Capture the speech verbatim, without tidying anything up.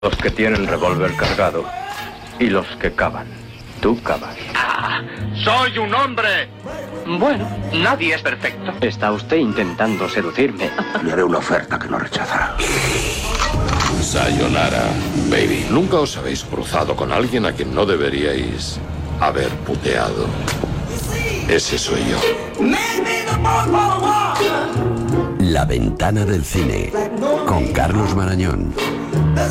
Los que tienen revólver cargado y los que cavan. Tú cavas. ¡Ah! ¡Soy un hombre! Bueno, nadie es perfecto. Está usted intentando seducirme. Le haré una oferta que no rechazará. Sayonara, baby. Nunca os habéis cruzado con alguien a quien no deberíais haber puteado. Ese soy yo. La ventana del cine, con Carlos Marañón.